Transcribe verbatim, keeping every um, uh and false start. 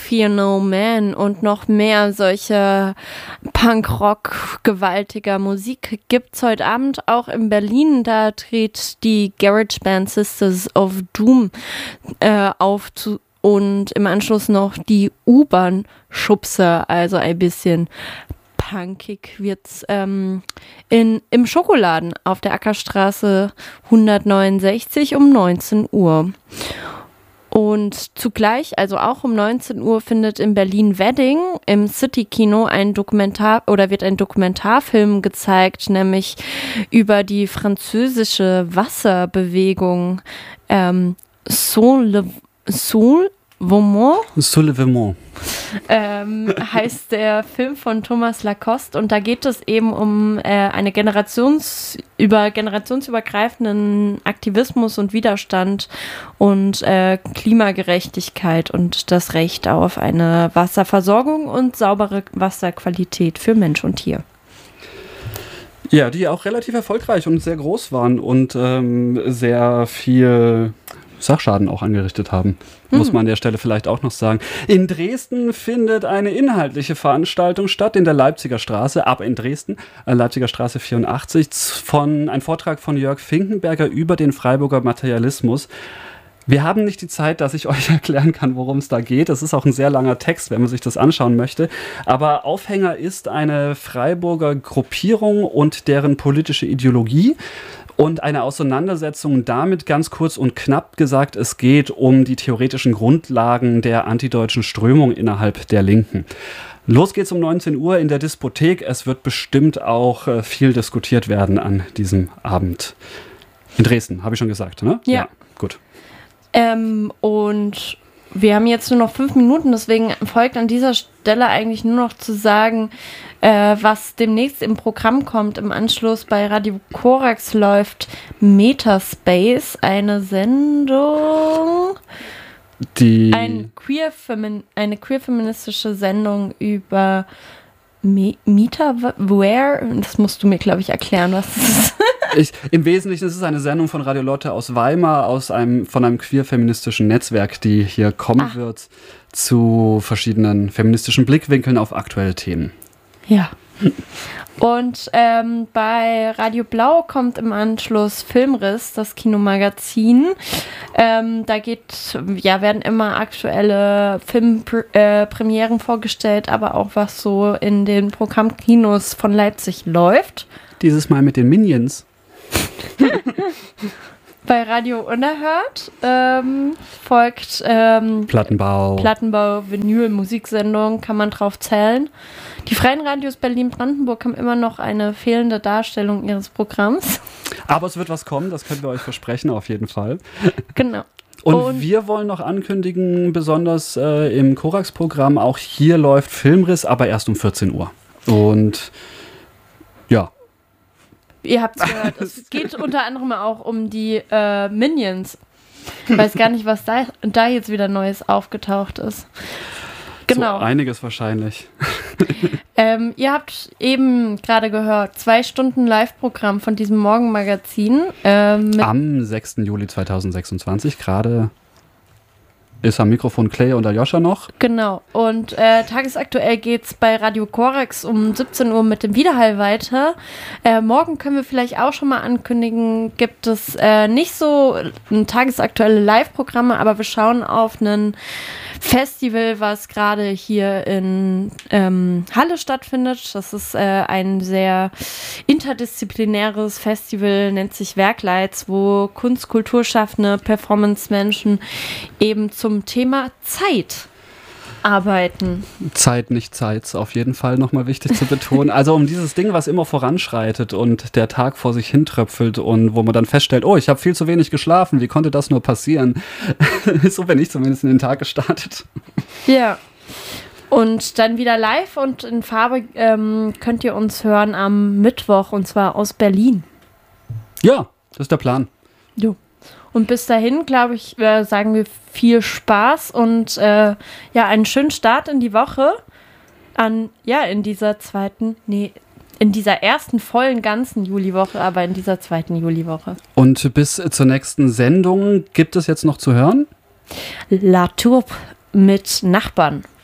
Fear No Man und noch mehr solche Punkrock gewaltiger Musik gibt's heute Abend auch in Berlin. Da tritt die Garage Band Sisters of Doom äh, auf zu, und im Anschluss noch die U-Bahn-Schubser, also ein bisschen punkig wird's ähm, in, im Schokoladen auf der Ackerstraße hundertneunundsechzig um neunzehn Uhr. Und zugleich, also auch um neunzehn Uhr, findet in Berlin-Wedding im City-Kino ein Dokumentar oder wird ein Dokumentarfilm gezeigt, nämlich über die französische Wasserbewegung ähm, Soul Soul Vomont. Soulèvement. Ähm, heißt der Film von Thomas Lacoste, und da geht es eben um äh, eine Generations über generationsübergreifenden Aktivismus und Widerstand und äh, Klimagerechtigkeit und das Recht auf eine Wasserversorgung und saubere Wasserqualität für Mensch und Tier. Ja, die auch relativ erfolgreich und sehr groß waren und ähm, sehr viel Sachschaden auch angerichtet haben, mhm. muss man an der Stelle vielleicht auch noch sagen. In Dresden findet eine inhaltliche Veranstaltung statt in der Leipziger Straße, ab in Dresden, äh, Leipziger Straße vierundachtzig, von, ein Vortrag von Jörg Finkenberger über den Freiburger Materialismus. Wir haben nicht die Zeit, dass ich euch erklären kann, worum es da geht. Das ist auch ein sehr langer Text, wenn man sich das anschauen möchte. Aber Aufhänger ist eine Freiburger Gruppierung und deren politische Ideologie. Und eine Auseinandersetzung damit, ganz kurz und knapp gesagt, es geht um die theoretischen Grundlagen der antideutschen Strömung innerhalb der Linken. Los geht's um neunzehn Uhr in der Diskothek. Es wird bestimmt auch äh, viel diskutiert werden an diesem Abend. In Dresden, habe ich schon gesagt, ne? Ja. Ja, gut. Ähm, und wir haben jetzt nur noch fünf Minuten, deswegen folgt an dieser Stelle eigentlich nur noch zu sagen, äh, was demnächst im Programm kommt. Im Anschluss bei Radio Korax läuft Metaspace, eine Sendung, Die ein queer eine queer-feministische Sendung über Me- Metaware. Das musst du mir, glaube ich, erklären, was das ist. Ich, Im Wesentlichen ist es eine Sendung von Radio Lotte aus Weimar, aus einem, von einem queer-feministischen Netzwerk, die hier kommen Ach. wird zu verschiedenen feministischen Blickwinkeln auf aktuelle Themen. Ja. Und ähm, bei Radio Blau kommt im Anschluss Filmriss, das Kinomagazin. Ähm, da geht, ja, werden immer aktuelle Filmpremieren äh, vorgestellt, aber auch was so in den Programmkinos von Leipzig läuft. Dieses Mal mit den Minions. Bei Radio Unerhört ähm, folgt ähm, Plattenbau. Plattenbau, Vinyl, Musiksendung, kann man drauf zählen. Die Freien Radios Berlin-Brandenburg haben immer noch eine fehlende Darstellung ihres Programms. Aber es wird was kommen, das können wir euch versprechen, auf jeden Fall. Genau. Und, Und wir wollen noch ankündigen, besonders äh, im Korax-Programm, auch hier läuft Filmriss, aber erst um vierzehn Uhr. Und ja. Ihr habt es gehört, es geht unter anderem auch um die äh, Minions. Ich weiß gar nicht, was da, da jetzt wieder Neues aufgetaucht ist. Genau. So einiges wahrscheinlich. Ähm, ihr habt eben gerade gehört, zwei Stunden Live-Programm von diesem Morgenmagazin. Ähm, mit Am sechsten Juli zweitausendsechsundzwanzig, gerade ist am Mikrofon Clay und Aljoscha noch. Genau. Und äh, tagesaktuell geht es bei Radio Korax um siebzehn Uhr mit dem Widerhall weiter. Äh, morgen können wir vielleicht auch schon mal ankündigen, gibt es äh, nicht so äh, tagesaktuelle Live-Programme, aber wir schauen auf einen Festival, was gerade hier in ähm, Halle stattfindet. Das ist äh, ein sehr interdisziplinäres Festival, nennt sich Werkleitz, wo Kunst-, Kulturschaffende, Performance-Menschen eben zum Thema Zeit arbeiten. Zeit, nicht Zeit, auf jeden Fall nochmal wichtig zu betonen. Also um dieses Ding, was immer voranschreitet und der Tag vor sich hintröpfelt und wo man dann feststellt, oh, ich habe viel zu wenig geschlafen, wie konnte das nur passieren? So bin ich zumindest in den Tag gestartet. Ja. Und dann wieder live und in Farbe ähm, könnt ihr uns hören am Mittwoch, und zwar aus Berlin. Ja, das ist der Plan. Jo. Und bis dahin, glaube ich, äh, sagen wir viel Spaß und äh, ja, einen schönen Start in die Woche. An, ja, in dieser zweiten, nee, in dieser ersten vollen ganzen Juliwoche, aber in dieser zweiten Juliwoche. Und bis zur nächsten Sendung gibt es jetzt noch zu hören? La Tourbe mit Nachbarn.